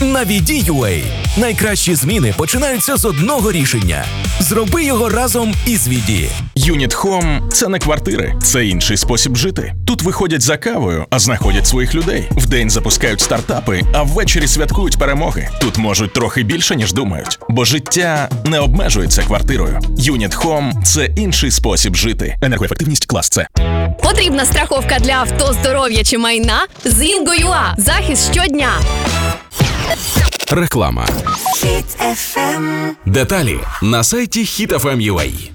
На VD.UA найкращі зміни починаються з одного рішення. Зроби його разом із VD. Unit Home – це не квартири, це інший спосіб жити. Тут виходять за кавою, а знаходять своїх людей. Вдень запускають стартапи, а ввечері святкують перемоги. Тут можуть трохи більше, ніж думають. Бо життя не обмежується квартирою. Unit Home – це інший спосіб жити. Енергоефективність клас С. Потрібна страховка для авто, здоров'я чи майна? З Ingo.ua. Захист щодня. Реклама. Hit FM. Деталі на сайті HitFM.ua.